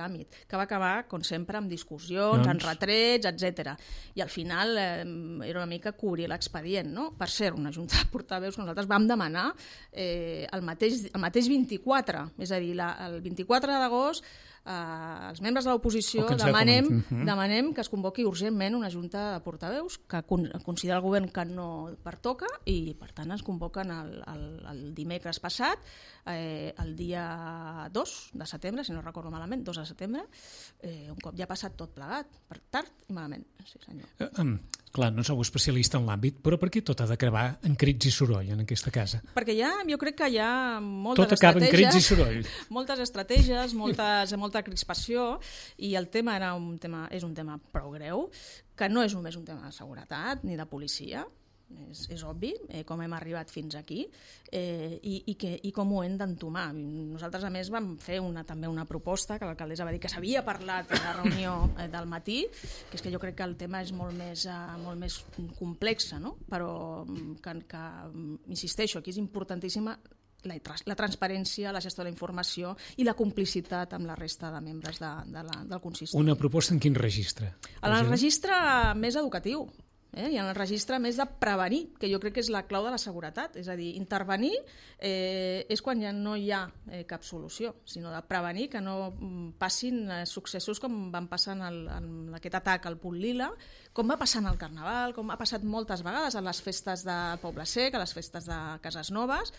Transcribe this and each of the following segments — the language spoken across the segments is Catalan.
tràmit, que va acabar, com sempre, amb discussions, en retrets, etc. I al final era una mica cobrir l'expedient, no? Per cert, una junta de portaveus que nosaltres vam demanar el mateix 24, és a dir, el 24 d'agost, els membres de l'oposició demanem que es convoqui urgentment una junta de portaveus que considera el govern que no pertoca i, per tant, es convoquen el dimecres passat, el dia 2 de setembre, si no recordo malament, 2 de setembre, un cop ja ha passat tot plegat, per tard i malament. Sí, senyor. Clar, no sou especialista en l'àmbit, però per què tot ha d'acabar en crits i soroll en aquesta casa? Perquè jo crec que hi ha moltes tot acaba en crits i soroll. Moltes estratègies, molta crispació, i el tema és un tema prou greu, que no és només un tema de seguretat ni de policia, és obvi com hem arribat fins aquí i com ho hem d'entomar. Nosaltres, a més, vam fer també una proposta que l'alcaldessa va dir que s'havia parlat a la reunió del matí, que és que jo crec que el tema és molt més complex, no? Però que insisteixo, aquí és importantíssima la transparència, la gestió de la informació i la complicitat amb la resta de membres del consistori. Una proposta en quin registre? En el registre més educatiu. I en el registre més de prevenir, que jo crec que és la clau de la seguretat, és a dir, intervenir és quan ja no hi ha cap solució, sinó de prevenir que no passin successos com van passar en aquest atac al Punt Lila, com va passar en el Carnaval, com ha passat moltes vegades a les festes del Poble Sec, a les festes de Cases Noves.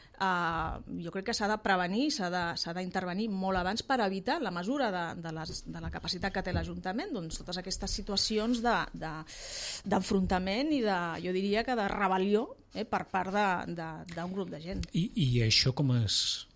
Jo crec que s'ha de prevenir, s'ha d'intervenir molt abans per evitar, la mesura de la capacitat que té l'Ajuntament, doncs totes aquestes situacions d'enfrontament i jo diria que de rebel·lió per part d'un grup de gent. I això com es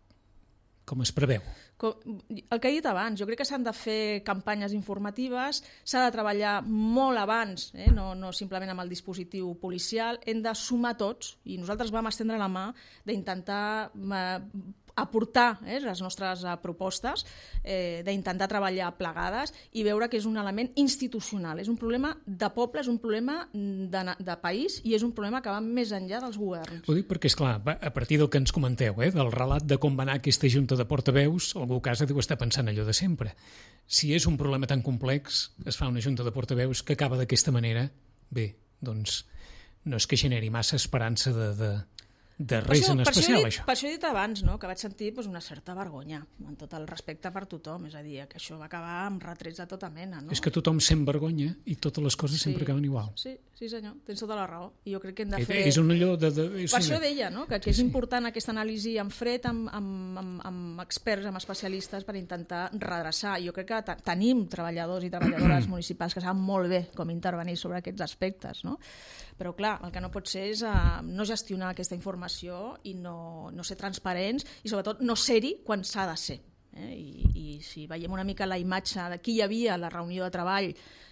preveu? El que he dit abans, jo crec que s'han de fer campanyes informatives, s'ha de treballar molt abans, no simplement amb el dispositiu policial, hem de sumar tots, i nosaltres vam estendre la mà d'intentar aportar les nostres propostes, d'intentar treballar plegades i veure que és un element institucional, és un problema de poble, és un problema de país i és un problema que va més enllà dels governs. Ho dic perquè, esclar, a partir del que ens comenteu, del relat de com va anar aquesta junta de portaveus, algú a casa deu estar pensant allò de sempre. Si és un problema tan complex, es fa una junta de portaveus que acaba d'aquesta manera, bé, doncs no és que generi massa esperança de res en especial, això. Per això he dit abans, que vaig sentir una certa vergonya, amb tot el respecte per tothom, és a dir, que això va acabar amb retrets de tota mena. És que tothom sent vergonya i totes les coses sempre acaben igual. Sí, senyor, tens tota la raó. I jo crec que hem de fer... És un allò per això deia, que és important aquesta anàlisi en fred amb experts, amb especialistes, per intentar redreçar. Jo crec que tenim treballadors i treballadores municipals que saben molt bé com intervenir sobre aquests aspectes, però clar, el que no pot ser és no gestionar aquesta informació i no ser transparents i sobretot no ser-hi quan s'ha de ser. I si veiem una mica la imatge de qui hi havia a la reunió de treball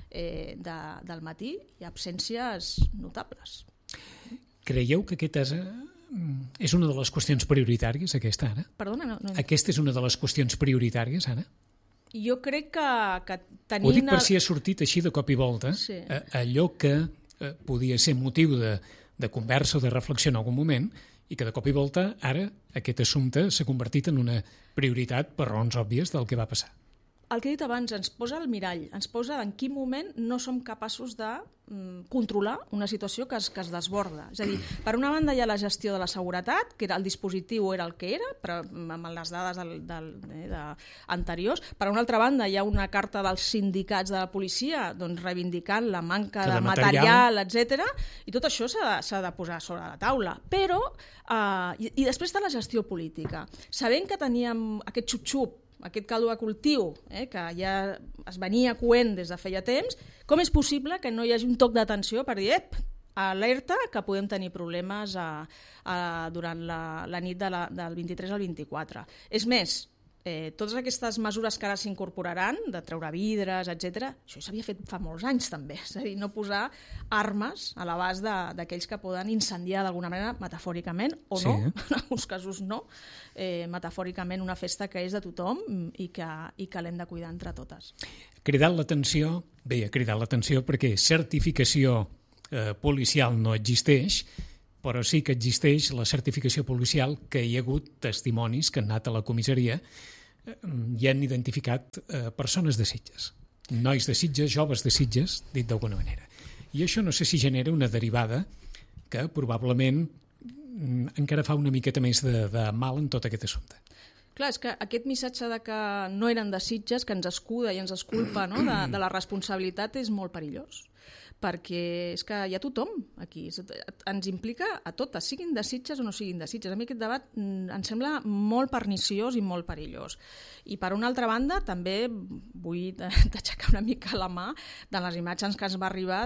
del matí, hi ha absències notables. Creieu que aquesta és una de les qüestions prioritàries, aquesta, ara? Perdona, no. Aquesta és una de les qüestions prioritàries, ara? Jo crec que tenint... Ho dic per si ha sortit així de cop i volta, allò que podia ser motiu de conversa o de reflexió en algun moment i que de cop i volta ara aquest assumpte s'ha convertit en una prioritat per raons òbvies del que va passar. El que he dit abans ens posa al mirall, ens posa en quin moment no som capaços de controlar una situació que es desborda. És a dir, per una banda hi ha la gestió de la seguretat, que el dispositiu era el que era, però amb les dades anteriors. Per una altra banda hi ha una carta dels sindicats de la policia reivindicant la manca de material, etc. I tot això s'ha de posar sobre la taula. Però, i després està la gestió política. Sabent que teníem aquest xup-xup, aquest caldo de cultiu, que ja es venia coent des de feia temps, com és possible que no hi hagi un toc d'atenció per dir, alerta, que podem tenir problemes durant la nit del 23 al 24. És més, totes aquestes mesures que ara s'incorporaran, de treure vidres, etc., això s'havia fet fa molts anys també, és a dir, no posar armes a l'abast d'aquells que poden incendiar d'alguna manera, metafòricament o no, en alguns casos no, metafòricament una festa que és de tothom i que l'hem de cuidar entre totes. Cridat l'atenció perquè certificació policial no existeix, però sí que existeix la certificació policial, que hi ha hagut testimonis que han anat a la comissaria hi han identificat persones de Sitges, nois de Sitges, joves de Sitges, dit d'alguna manera. I això no sé si genera una derivada que probablement encara fa una miqueta més de mal en tot aquest assumpte. Clar, és que aquest missatge de que no eren de Sitges, que ens escuda i ens esculpa, no? de la responsabilitat, és molt perillós, perquè és que hi ha tothom aquí, ens implica a totes, siguin de Sitges o no siguin de Sitges. A mi aquest debat em sembla molt perniciós i molt perillós. I per una altra banda també vull aixecar una mica la mà de les imatges que ens va arribar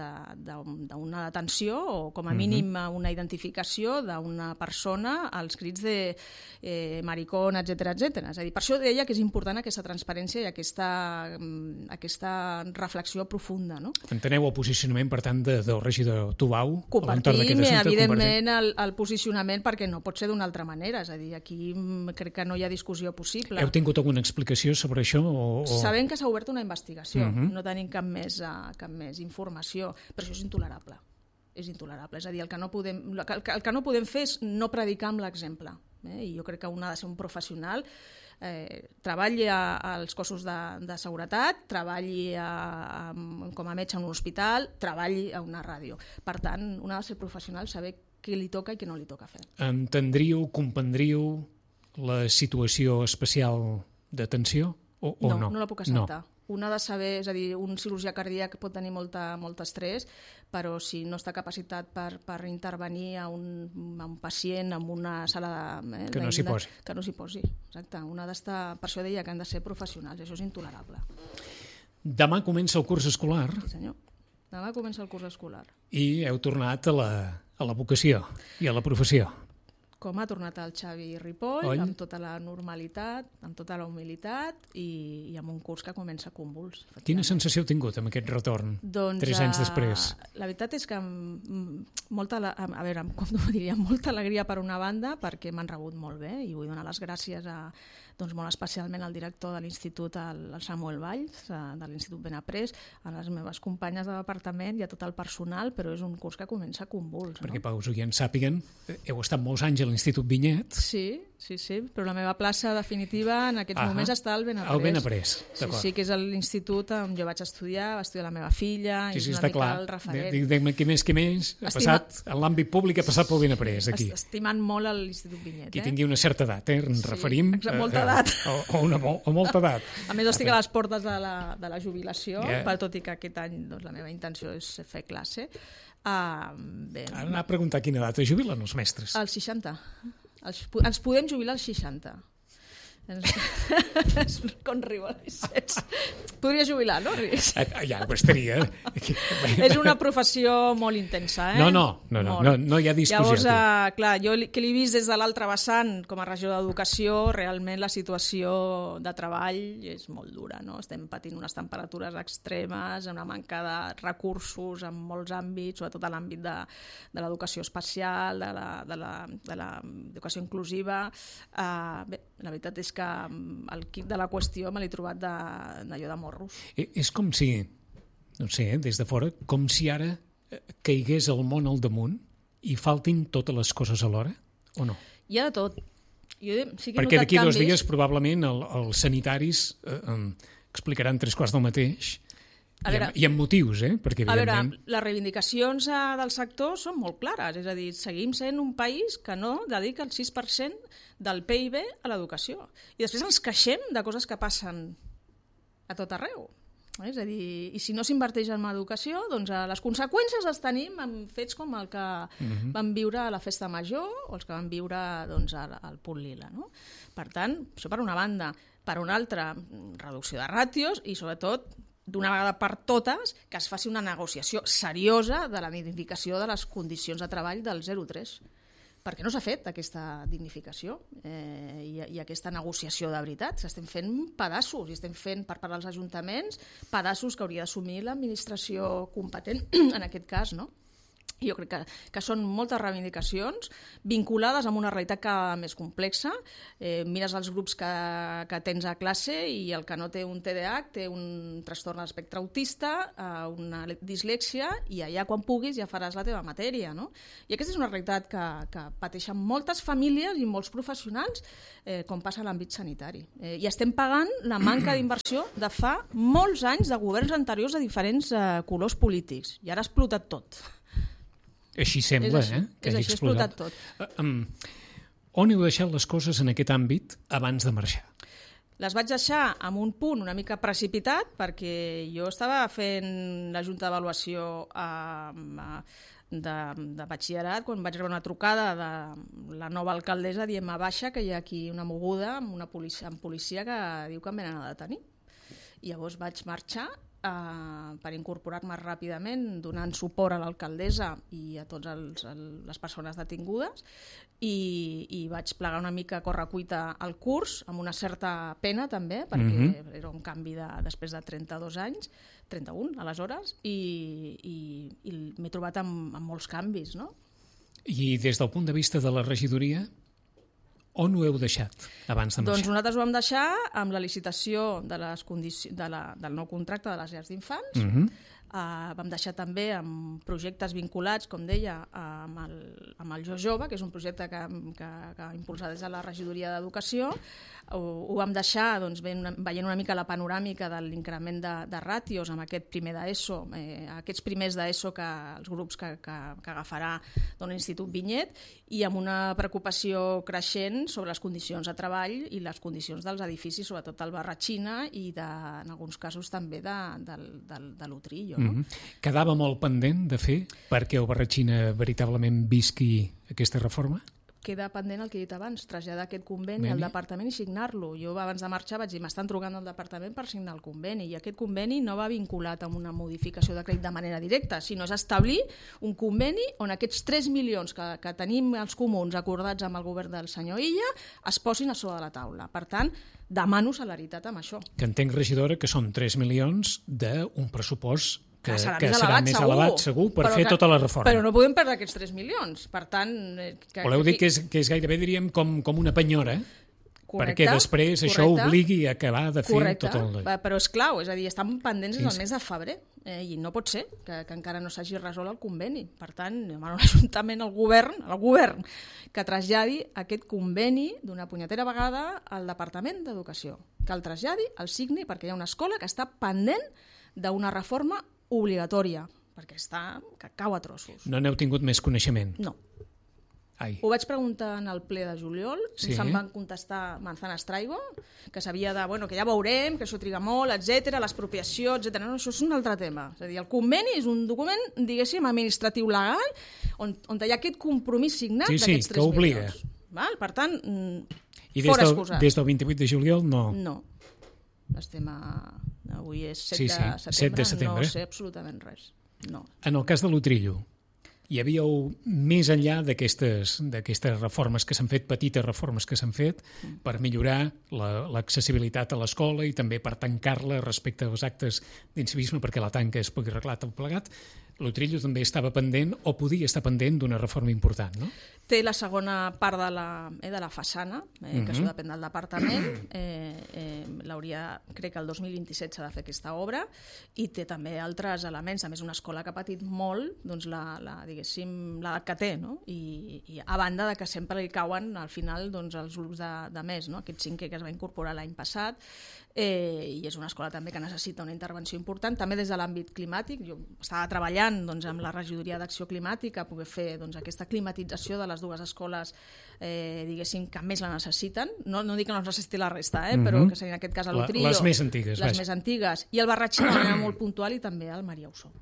d'una detenció o com a mínim una identificació d'una persona als crits de maricón, etc. És a dir, per això deia que és important aquesta transparència i aquesta reflexió profunda. No? Enteneu el posicionament, per tant, del regidor Tubau? Compartim, evidentment, el posicionament perquè no pot ser d'una altra manera. És a dir, aquí crec que no hi ha discussió possible. Heu tingut alguna explicació sobre això? Sabem que s'ha obert una investigació, no tenim cap més informació, però això és intolerable. És intolerable. És a dir, el que no podem fer és no predicar amb l'exemple. I jo crec que un ha de ser un professional, treballi als cossos de seguretat, treballi com a metge en un hospital, treballi a una ràdio. Per tant, un ha de ser professional, saber què li toca i què no li toca fer. Entendríeu, comprendríeu la situació especial d'atenció o no? No la puc acceptar. Un ha de saber, és a dir, un cirurgià cardíac pot tenir molt estrès, però si no està capacitat per intervenir a un pacient en una sala de... Que no s'hi posi. Que no s'hi posi, exacte. Un ha d'estar, per això deia que han de ser professionals, això és intolerable. Demà comença el curs escolar. Sí, senyor. Demà comença el curs escolar. I heu tornat a la vocació i a la professió. Com ha tornat el Xavi Ripoll, amb tota la normalitat, amb tota la humilitat i amb un curs que comença convuls. Quina sensació heu tingut amb aquest retorn, 3 anys després? La veritat és que molta alegria per una banda, perquè m'han rebut molt bé i vull donar les gràcies molt especialment al director de l'Institut, el Samuel Valls, de l'Institut Benaprés, a les meves companyes de departament i a tot el personal, però és un curs que comença convuls. Perquè per els oients sàpiguen, heu estat molts anys a l'Institut Vinyet. Sí, però la meva plaça definitiva en aquests moments està al Benaprés. Al Benaprés, d'acord. Sí, que és l'institut on jo vaig estudiar, va estudiar la meva filla, és una mica el referent. Digue'm què més, ha passat en l'àmbit públic, ha passat pel Benaprés, aquí. Estimant molt l'Institut Vinyet. Qui tingui una certa edat, ens referim. Molta edat. O molta edat. A més, estic a les portes de la jubilació, tot i que aquest any la meva intenció és fer classe. Ara anar a preguntar quina edat es jubilen els mestres. Als 60. Ens podem jubilar als 60. Com riu el Vicens. Podria jubilar, no? Ja ho estaria. És una professió molt intensa, No hi ha discussió. Llavors, clar, jo que l'he vist des de l'altre vessant com a regidor d'Educació, realment la situació de treball és molt dura, no? Estem patint unes temperatures extremes, una manca de recursos en molts àmbits, sobretot a l'àmbit de l'educació especial, de l'educació inclusiva. Bé, la veritat és que el quid de la qüestió me l'he trobat d'allò de morros. És com si, no sé, des de fora, com si ara caigués el món al damunt i faltin totes les coses alhora, o no? Hi ha de tot. Perquè d'aquí 2 dies probablement els sanitaris explicaran 3/4 del mateix. I amb motius, perquè evidentment... Les reivindicacions del sector són molt clares, és a dir, seguim sent un país que no dedica el 6% del PIB a l'educació. I després ens queixem de coses que passen a tot arreu. És a dir, i si no s'inverteix en educació, doncs les conseqüències les tenim en fets com el que vam viure a la Festa Major o els que vam viure al Punt Lila. No? Per tant, això per una banda. Per una altra, reducció de ràtios i, sobretot, d'una vegada per totes, que es faci una negociació seriosa de la dignificació de les condicions de treball del 0-3. Perquè no s'ha fet aquesta dignificació i aquesta negociació de veritat. S'estem fent pedaços i estem fent per part dels ajuntaments pedaços que hauria d'assumir l'administració competent en aquest cas, no? Jo crec que són moltes reivindicacions vinculades amb una realitat cada més complexa. Mires els grups que tens a classe i el que no té un TDAH té un trastorn de l'espectre autista, una dislèxia, i allà quan puguis ja faràs la teva matèria, no? I aquesta és una realitat que pateixen moltes famílies i molts professionals, com passa a l'àmbit sanitari. I estem pagant la manca d'inversió de fa molts anys de governs anteriors de diferents colors polítics. I ara ha explotat tot. Així sembla, que hagi explotat tot. On heu deixat les coses en aquest àmbit abans de marxar? Les vaig deixar en un punt una mica precipitat, perquè jo estava fent la junta d'avaluació de batxillerat quan vaig rebre una trucada de la nova alcaldessa dient baixa que hi ha aquí una moguda amb policia que diu que em venen a detenir. I llavors vaig marxar per incorporar-me ràpidament, donant suport a l'alcaldessa i a totes les persones detingudes, i vaig plegar una mica a correcuita al curs, amb una certa pena també, perquè era un canvi després de 32 anys, 31 aleshores, i m'he trobat amb molts canvis, no? I des del punt de vista de la regidoria, on ho heu deixat abans de marxar? Doncs nosaltres ho vam deixar amb la licitació del nou contracte de les llars d'infants. Vam deixar també amb projectes vinculats, com deia, amb el Jo Jove, que és un projecte que ha impulsat des de la regidoria d'Educació. Ho vam deixar veient una mica la panoràmica de l'increment de ràtios amb aquest primer d'ESO, aquests primers d'ESO, els grups que agafarà l'Institut Vinyet, i amb una preocupació creixent sobre les condicions de treball i les condicions dels edificis, sobretot del Barratxina i en alguns casos també de l'Utrillo. Quedava molt pendent de fer perquè el Barratxina veritablement visqui aquesta reforma? Queda pendent el que he dit abans, traslladar aquest conveni al departament i signar-lo. Jo abans de marxar vaig dir, m'estan trucant al departament per signar el conveni, i aquest conveni no va vinculat amb una modificació de crèdit de manera directa, sinó és establir un conveni on aquests 3 milions que tenim els comuns acordats amb el govern del senyor Illa es posin a sobre de la taula. Per tant, demano celeritat amb això. Que entenc, regidora, que són 3 milions d'un pressupost que serà més elevat, segur, per fer tota la reforma. Però no podem perdre aquests 3 milions. Per tant... Voleu dir que és gairebé, diríem, com una penyora, perquè després això obligui a acabar de fer tot el... Però és clau, és a dir, estan pendents del mes de febrer, i no pot ser que encara no s'hagi resolt el conveni. Per tant, demano a l'Ajuntament, al govern, que traslladi aquest conveni d'una punyetera vegada al Departament d'Educació, que el traslladi, el signi, perquè hi ha una escola que està pendent d'una reforma obligatòria, perquè que cau a trossos. No n'heu tingut més coneixement? No. Ai. Ho vaig preguntar en el ple de juliol, i se'm van contestar manzanas traigo, que s'havia que ja veurem, que això triga molt, etc, l'expropiació, etc. No, això és un altre tema. És a dir, el conveni és un document, diguéssim, administratiu legal, on hi ha aquest compromís signat d'aquests 3 milions. Val? Per tant, fora excusat. I des del 28 de juliol no? No. Estem avui és 7 de setembre, no sé absolutament res. No. En el cas de l'Utrillo, hi havia, més enllà d'aquestes reformes que s'han fet, petites reformes que s'han fet, per millorar l'accessibilitat a l'escola i també per tancar-la respecte als actes d'incivisme perquè la tanca es pugui arreglar tot plegat, l'Utrillo també estava pendent o podia estar pendent d'una reforma important, no? Té la segona part de la façana, que això depèn del departament. Crec que el 2027 s'ha de fer aquesta obra, i té també altres elements. A més, una escola que ha patit molt, doncs l'edat que té, no? I a banda de que sempre li cauen al final els grups de més, no? Aquest 5è que es va incorporar l'any passat, i és una escola també que necessita una intervenció important, també des de l'àmbit climàtic. Jo estava treballant amb la regidoria d'acció climàtica a poder fer aquesta climatització de les 2 escoles, diguéssim, que més la necessiten. No dic que no necessiti la resta, però que serien en aquest cas a l'Utrillo. Les més antigues. Les més antigues. I el Barratxí de manera molt puntual, i també al Maria Ossó.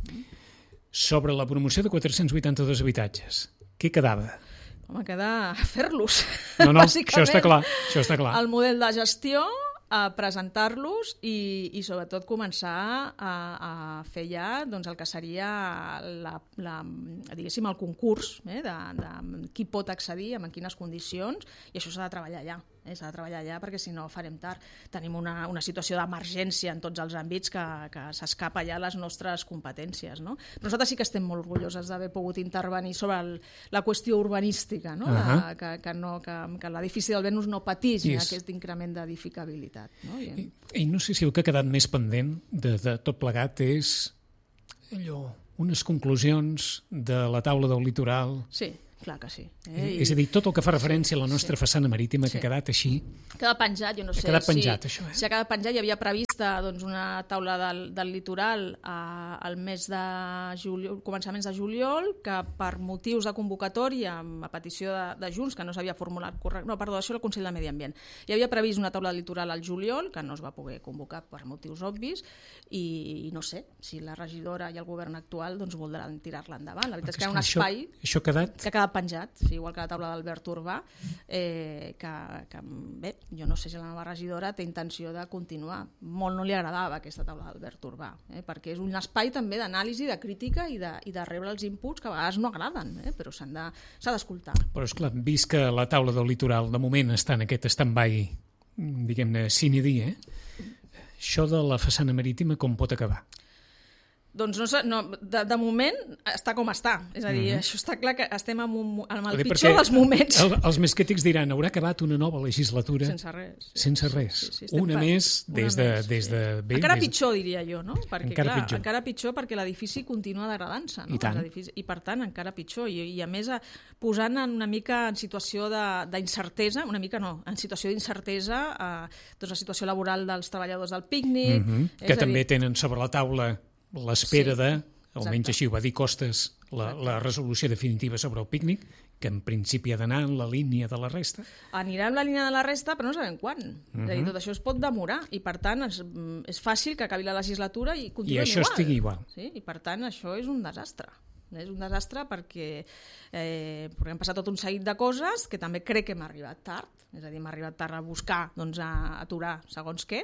Sobre la promoció de 482 habitatges, què quedava? Home, queda fer-los. No, això està clar. El model de gestió, a presentar-los i sobretot començar a fer ja el que seria el concurs de qui pot accedir, en quines condicions, i això s'ha de treballar ja. S'ha de treballar allà perquè si no farem tard. Tenim una situació d'emergència en tots els àmbits que s'escapa ja a les nostres competències, no? Però nosaltres sí que estem molt orgulloses d'haver pogut intervenir sobre la qüestió urbanística, no? Que l'edifici del Venus no patís aquest increment d'edificabilitat. No? I no sé si el que ha quedat més pendent de tot plegat és unes conclusions de la taula del litoral. Sí, clar que sí. És a dir, tot el que fa referència a la nostra façana marítima que ha quedat així. Ha quedat penjat, jo no sé si ha quedat penjat. Hi havia prevista una taula del litoral al mes de juliol, començaments de juliol, que per motius de convocatòria, a petició de Junts, que no s'havia formulat correcte, no, perdó, això era el Consell de Medi Ambient. Hi havia previst una taula del litoral al juliol, que no es va poder convocar per motius obvis, i no sé si la regidora i el govern actual voldran tirar-la endavant. La veritat és que hi ha un espai que ha quedat penjat, igual que la taula d'Albert Urbà, que bé, jo no sé si la nova regidora té intenció de continuar. Molt no li agradava aquesta taula d'Albert Urbà, perquè és un espai també d'anàlisi, de crítica i de rebre els inputs que a vegades no agraden, però s'ha d'escoltar. Però esclar, vist que la taula del litoral de moment està en aquest stand-by, diguem-ne, sine die, això de la façana marítima com pot acabar? Doncs de moment està com està. És a dir, això està clar que estem amb el pitjor dels moments. Els més crítics diran, haurà acabat una nova legislatura sense res. Sense res. Una més des de... Encara pitjor, diria jo, no? Perquè, encara pitjor perquè l'edifici continua degradant-se. I tant. I per tant, encara pitjor. I a més, posant una mica en situació d'incertesa, una mica no, en situació d'incertesa, la situació laboral dels treballadors del pícnic... Que també tenen sobre la taula l'espera almenys així ho va dir Costes, la resolució definitiva sobre el pícnic, que en principi ha d'anar en la línia de la resta. Anirà en la línia de la resta, però no sabem quan. És a dir, tot això es pot demorar, i per tant és fàcil que acabi la legislatura i continuem igual. I això estigui igual. Sí, i per tant això és un desastre. És un desastre perquè hem passat tot un seguit de coses que també crec que hem arribat tard, és a dir, hem arribat tard a buscar, a aturar segons què,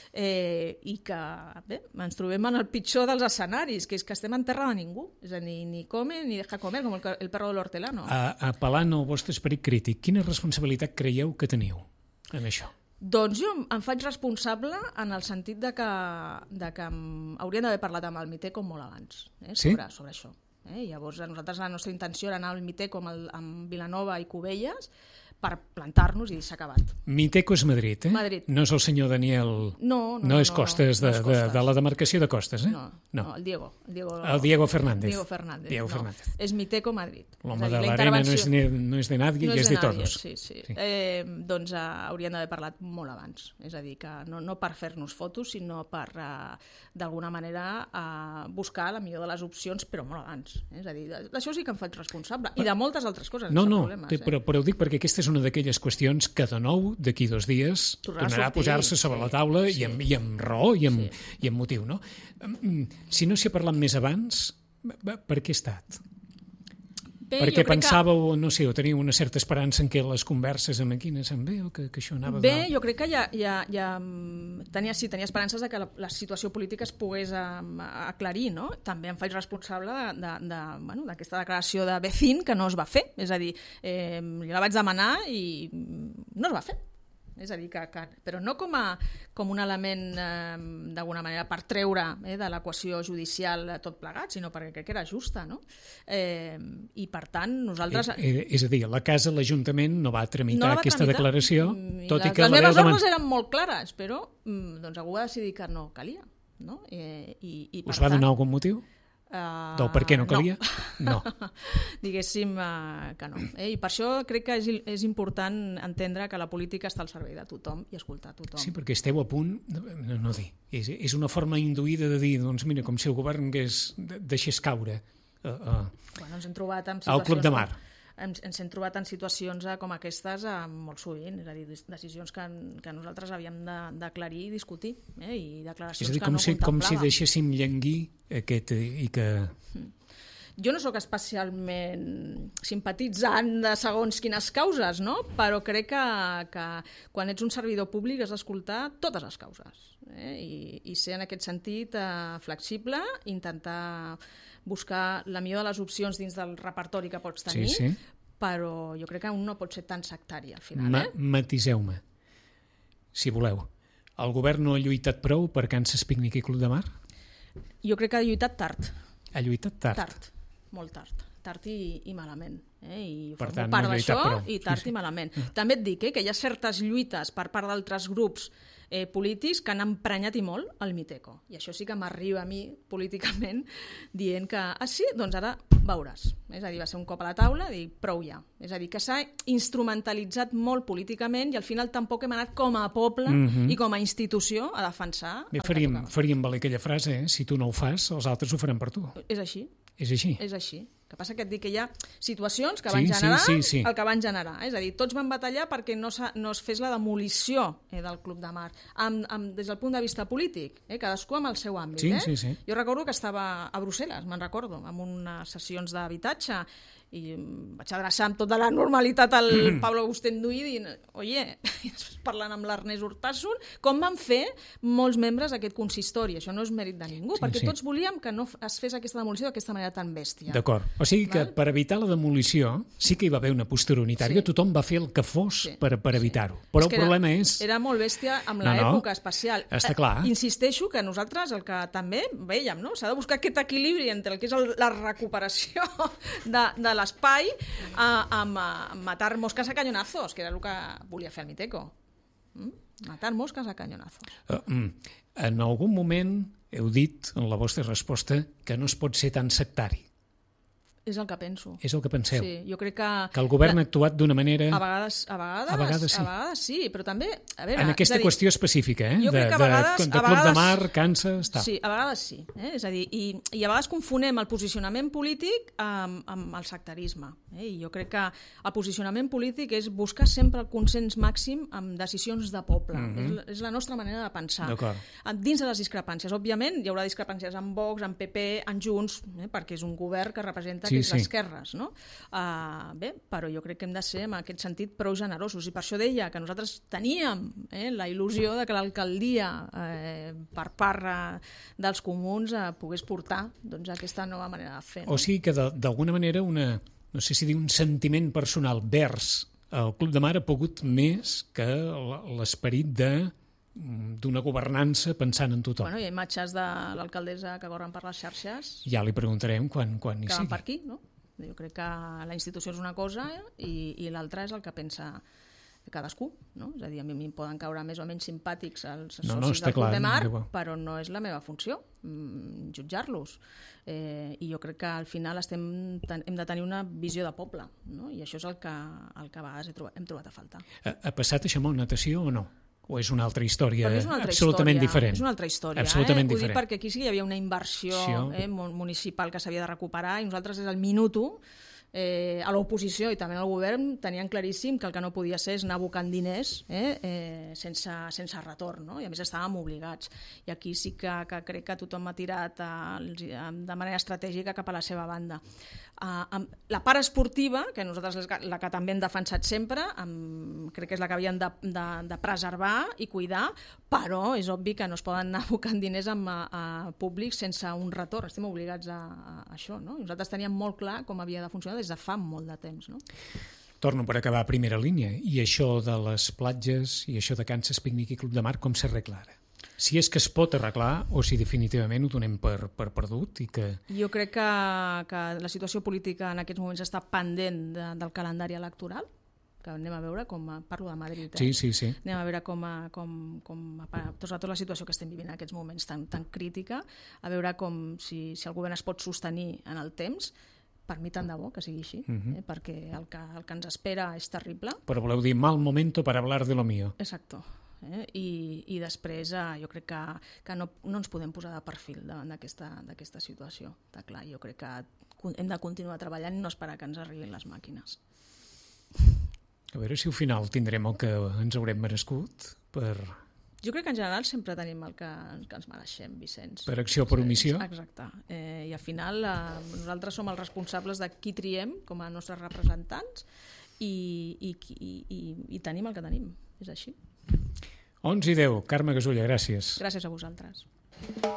i que ens trobem en el pitjor dels escenaris, que és que estem en terra de ningú, és a dir, ni come ni deja comer, com el perro de l'hortelano. Apel·lant al vostre esperit crític, quina responsabilitat creieu que teniu en això? Doncs jo em faig responsable en el sentit de que hauríem d'haver parlat amb el Miteco molt abans sobre això. Llavors, nosaltres la nostra intenció era anar al Miteco amb Vilanova i Cubelles per plantar-nos i s'ha acabat. Miteco és Madrid, Madrid. No és el senyor Daniel... No és Costes, de la demarcació de Costes, No, el Diego. El Diego Fernández. Diego Fernández. No. És Miteco Madrid. L'home de l'arena no és de nadie i és de todos. Sí. Doncs hauríem d'haver parlat molt abans. És a dir, que no per fer-nos fotos, sinó per, d'alguna manera, buscar la millor de les opcions, però molt abans. És a dir, d'això sí que em faig responsable. I de moltes altres coses. Però ho dic perquè aquesta és una d'aquelles qüestions que de nou, d'aquí 2 dies, tornarà a posar-se sobre la taula i amb raó i amb motiu. No? Si no s'hi ha parlat més abans, per què ha estat? Perquè pensàveu, no sé, o teniu una certa esperança en què les converses amb aquí anaven bé o que això anava bé? Jo crec que ja tenia esperances de que la situació política es pogués aclarir, no? També em faig responsable d'aquesta declaració de Becín que no es va fer, és a dir, jo la vaig demanar i no es va fer. És a dir, però no com un element d'alguna manera per treure de l'equació judicial tot plegat, sinó perquè crec que era justa, no? I per tant nosaltres... És a dir, la casa, l'Ajuntament no va tramitar aquesta declaració, tot i que... Les meves ordres eren molt clares, però algú va decidir que no calia, no? Us va donar algun motiu? Del per què no calia? No. Diguéssim que no. I per això crec que és important entendre que la política està al servei de tothom i escoltar tothom. Sí, perquè esteu a punt, no dir, és una forma induïda de dir, doncs mira, com si el govern deixés caure ens hem trobat en al Club de Mar. Ens hem trobat en situacions com aquestes molt sovint, és a dir, decisions que nosaltres havíem d'aclarir i discutir, i declaracions que no contemplava. És a dir, com si deixéssim llenguir aquest i que... Jo no sóc especialment simpatitzant de segons quines causes, no? Però crec que quan ets un servidor públic has d'escoltar totes les causes, i ser en aquest sentit flexible, intentar buscar la millor de les opcions dins del repertori que pots tenir, però jo crec que un no pot ser tan sectari al final. Matiseu-me. si voleu. El govern no ha lluitat prou per Kansas Picnic i Club de Mar? Jo crec que ha lluitat tard. Ha lluitat tard? Tard, molt tard. Tard i malament. I per formo tant, part no d'això prou. i tard i malament. També et dic que hi ha certes lluites per part d'altres grups polítics que han emprenyat i molt el Miteco. I això sí que m'arriba a mi políticament dient que, sí, doncs ara veuràs. És a dir, va ser un cop a la taula i dir, prou ja. És a dir, que s'ha instrumentalitzat molt políticament i al final tampoc hem anat com a poble i com a institució a defensar. Bé, faríem valer aquella frase, si tu no ho fas, els altres ho faran per tu. És així. És així. És així. El que passa que et dic que hi ha situacions que van generar el que van generar. És a dir, tots van batallar perquè no es fes la demolició del Club de Mar. Des del punt de vista polític, cadascú amb el seu àmbit. Sí. Jo recordo que estava a Brussel·les, me'n recordo, amb unes sessions d'habitatge i vaig adreçar amb tota la normalitat al Pablo Agustín-Duí dient, oye, parlant amb l'Ernest Urtasun, com van fer molts membres d'aquest consistori. Això no és mèrit de ningú, perquè tots volíem que no es fes aquesta demolició d'aquesta manera tan bèstia. D'acord. O sigui que per evitar la demolició sí que hi va haver una postura unitària, tothom va fer el que fos per evitar-ho. Però el problema és... Era molt bèstia amb l'època especial. Està clar. Insisteixo que nosaltres el que també veiem, no? S'ha de buscar aquest equilibri entre el que és la recuperació de l'espai amb matar mosques a canyonazos, que era el que volia fer el Miteco. Matar mosques a canyonazos. En algun moment heu dit en la vostra resposta que no es pot ser tan sectari. És el que penso. És el que penseu. Sí, jo crec que el govern ha actuat d'una manera... A vegades sí, però també... A veure, en aquesta qüestió específica, jo crec que a vegades... de Club de Mar, Kansas... Sí, a vegades sí. És a dir, i a vegades confonem el posicionament polític amb el sectarisme. I jo crec que el posicionament polític és buscar sempre el consens màxim amb decisions de poble. És la nostra manera de pensar. Dins de les discrepàncies. Òbviament, hi haurà discrepàncies amb Vox, amb PP, amb Junts, perquè és un govern que representa les esquerres, no? Bé, però jo crec que hem de ser, en aquest sentit, prou generosos. I per això deia que nosaltres teníem la il·lusió de que l'alcaldia, per part dels comuns, pogués portar aquesta nova manera de fer. O sigui que, d'alguna manera, no sé si dir un sentiment personal vers el Club de Mar ha pogut més que l'esperit d'una governança pensant en tothom. Hi ha imatges de l'alcaldessa que corren per les xarxes. Ja li preguntarem quan hi sigui. Que van per aquí, no? Jo crec que la institució és una cosa i l'altra és el que pensa cadascú, no? És a dir, a mi em poden caure més o menys simpàtics els socis del Club de Mar, però no és la meva funció jutjar-los. I jo crec que al final hem de tenir una visió de poble, no? I això és el que a vegades hem trobat a faltar. Ha passat això amb la natació o no? O és una altra història absolutament diferent? És una altra història. Absolutament diferent. Ho dic perquè aquí sí que hi havia una inversió municipal que s'havia de recuperar i nosaltres des del minut 1 a l'oposició i també al govern tenien claríssim que el que no podia ser és anar abocant diners sense retorn, no? I a més estàvem obligats. I aquí sí que crec que tothom ha tirat de manera estratègica cap a la seva banda. La part esportiva, que nosaltres és la que també hem defensat sempre, crec que és la que havíem de preservar i cuidar, però és obvi que no es poden anar abocant diners a públics sense un retorn. Estem obligats a això, no? I nosaltres teníem molt clar com havia de funcionar des de fa molt de temps, no? Torno per acabar a primera línia. I això de les platges i això de Kansas Picnic i Club de Mar, com s'arregla ara? Si és que es pot arreglar o si definitivament ho donem per perdut i que... Jo crec que la situació política en aquests moments està pendent del calendari electoral, que anem a veure com... Parlo de Madrid, Sí. Anem a veure tota la situació que estem vivint en aquests moments tan crítica, a veure si el govern es pot sostenir en el temps. Per mi tant de bo que sigui així, perquè el que ens espera és terrible. Però voleu dir mal momento para hablar de lo mío. Exacto. I després jo crec que no ens podem posar de perfil davant d'aquesta situació. Està clar, jo crec que hem de continuar treballant i no esperar que ens arribin les màquines. A veure si al final tindrem el que ens haurem merescut per... Jo crec que en general sempre tenim el que ens mereixem, Vicenç. Per acció o per omissió? Exacte. I al final nosaltres som els responsables de qui triem com a nostres representants i tenim el que tenim. És així. 11:10. Carme Gasulla, gràcies. Gràcies a vosaltres.